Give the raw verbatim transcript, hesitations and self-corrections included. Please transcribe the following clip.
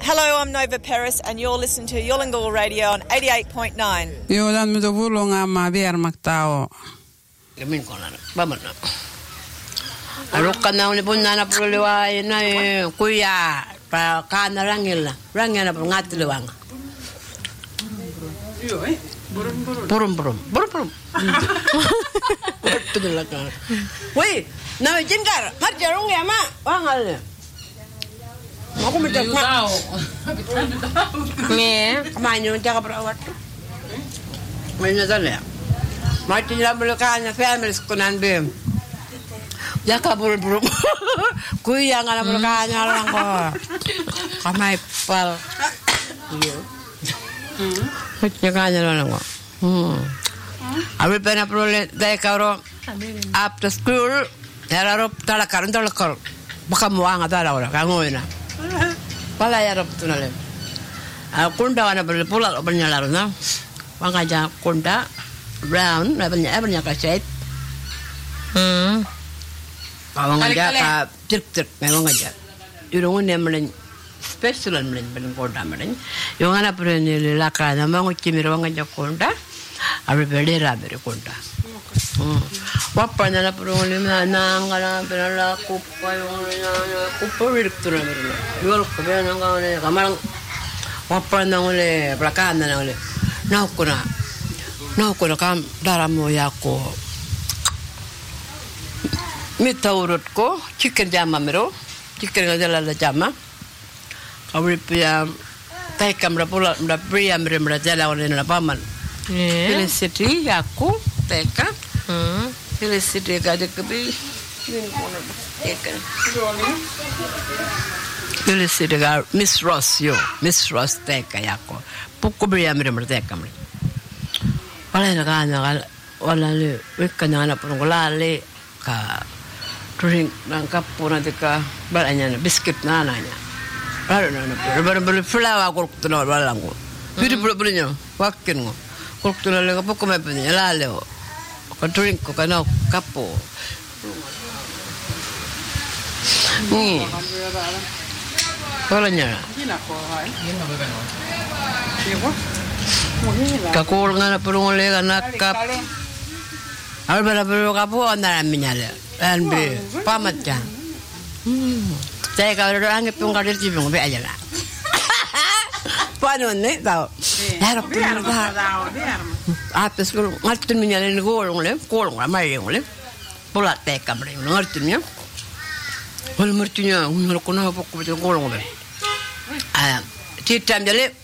Hello, I'm Nova Paris, and you're listening to Yolngal Radio on eighty-eight point nine. Yolan mi to bulonga ma biar maktao. Kemin konan, baman na. Alok ka na ulipon na na pululiway na kuya pa kana rangil na rangil na pun ngatiluwang. Burum burum burum burum. Betul lah kan. Wei, nama jengkar, marjarung ya mak, wangal. Aku minta mak. Ni, kemana jaga perawat? Mana sana? Mati dalam belakangnya family sekunan bem. Jaga burum burum. Kuya ngala belakangnya orang kok. Kamai pal. Iya. Jaga orang kok. Hmm. Abi pernah perlu dari karo after school era rop tala karon tala kar baka muanga tala ora kangoina pala ya rop tunale a kunda wana perlu pula bernyala na wanga ja kunda brown na bernya bernya ka set hmm wanga ja ka tirk tirk wanga ja irungun ne melen special melen ben kunda melen yo ngana perlu ni la kana mango chimiro wanga ja kunda Abi berdera berkonda. Wapa na perlu na nangala berala kupa yung kupa direktur na berala. Jual kupa na ngale kamarang wapa na ngale belakang na ngale. Nau kuna, nau kuna kam dalam moya ko. Mita urut ko chicken jama mero, chicken ngajala la jama. Abi pia tay kamera pula mda pria mre mra jala ngale na paman. Felicity aku teka hmm Felicity gade kebi min kono teka Felicity ga Miss Ross yo Miss Ross teka yako pukko bri amre mre teka mre wala na kana wala le wekana na pun golale ka drink nang kapuna teka balanya na biscuit na nanya wala na na ber ber flower ko tuno wala ngo pidi pula punya wakin ngo Kok tu lalu apa kau macam ni lalu, kau drink kau kena kapo. Ni, kau lanya. Kau orang nak perlu oleh nak kap. Kalau berapa perlu kapo anda minyale, ambil pamat jah. Saya kalau orang itu pun kader cipung be aja lah. Panon ni tahu. Harap pun tahu. Apa sekarang ngerti minyalin golong le, golong ramai yang le. Pola teka mereka ngerti ni. Kalau ngertinya, orang kena apa kau betul golong le. Ah, cipta jadi